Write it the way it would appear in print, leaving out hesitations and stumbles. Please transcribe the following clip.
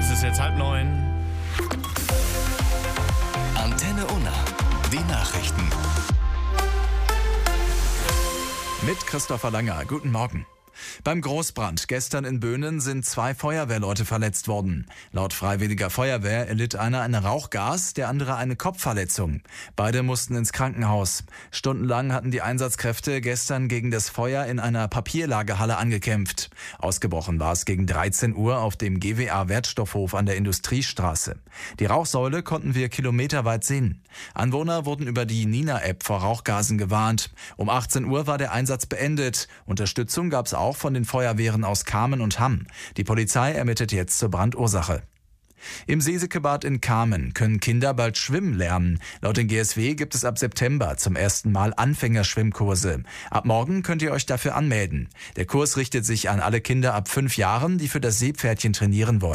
Es ist jetzt 8:30. Antenne Unna. Die Nachrichten. Mit Christopher Langer. Guten Morgen. Beim Großbrand gestern in Böhnen sind 2 Feuerwehrleute verletzt worden. Laut Freiwilliger Feuerwehr erlitt einer ein Rauchgas, der andere eine Kopfverletzung. Beide mussten ins Krankenhaus. Stundenlang hatten die Einsatzkräfte gestern gegen das Feuer in einer Papierlagerhalle angekämpft. Ausgebrochen war es gegen 13 Uhr auf dem GWA-Wertstoffhof an der Industriestraße. Die Rauchsäule konnten wir kilometerweit sehen. Anwohner wurden über die Nina-App vor Rauchgasen gewarnt. Um 18 Uhr war der Einsatz beendet. Unterstützung gab es auch von den Feuerwehren aus Kamen und Hamm. Die Polizei ermittelt jetzt zur Brandursache. Im Seesekebad in Kamen können Kinder bald schwimmen lernen. Laut den GSW gibt es ab September zum ersten Mal Anfängerschwimmkurse. Ab morgen könnt ihr euch dafür anmelden. Der Kurs richtet sich an alle Kinder ab 5 Jahren, die für das Seepferdchen trainieren wollen.